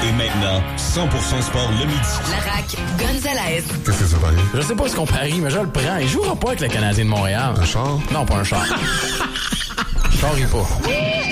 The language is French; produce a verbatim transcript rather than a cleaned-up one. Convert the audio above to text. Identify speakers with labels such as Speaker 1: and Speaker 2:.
Speaker 1: Et maintenant, cent pour cent sport le midi.
Speaker 2: La R A C Gonzalez.
Speaker 3: Qu'est-ce que ça parie?
Speaker 4: Je sais pas ce qu'on parie, mais je le prends. Il jouera pas avec le Canadien de Montréal.
Speaker 3: Un char?
Speaker 4: Non, pas un char. Je charrie pas.